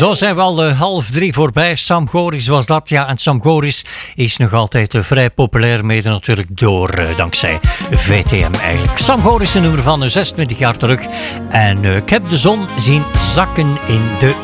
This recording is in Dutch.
Zo zijn we al 2:30 voorbij. Sam Goris was dat. Ja, en Sam Goris is nog altijd vrij populair, mede natuurlijk dankzij VTM eigenlijk. Sam Goris, een nummer van 26 jaar terug. En ik heb de zon zien zakken in de